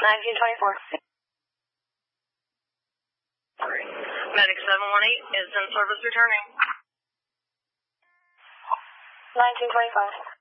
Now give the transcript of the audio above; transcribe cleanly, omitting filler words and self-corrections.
1924. Medic 718 is in service returning. 1925.